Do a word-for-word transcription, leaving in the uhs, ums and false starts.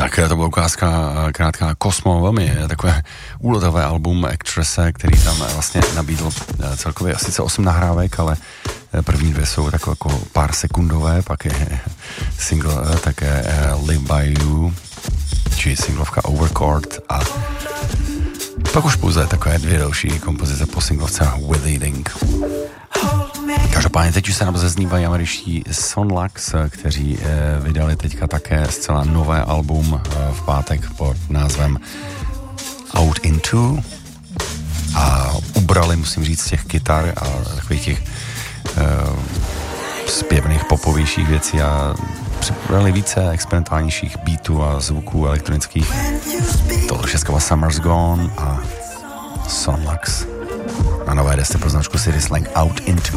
Tak to byla ukázka krátká Cosmo, velmi takové úletové album Actresse, který tam vlastně nabídl celkově sice osm nahrávek, ale první dvě jsou takové jako pár sekundové, pak je single také Live by You, či singlovka Overcourt a pak už pouze takové dvě další kompozice po singlovce With Eating. Každopádně teď už se nám zaznívají američtí Sonlax, kteří eh, vydali teďka také zcela nové album eh, v pátek pod názvem Out Into a ubrali, musím říct, z těch kytar a takových těch eh, zpěvných popovějších věcí a připravili více experimentálnějších beatů a zvuků elektronických. Tohle všechno Summer's Gone a Sonlax. Na nové desce pro značku City Slang Out Into.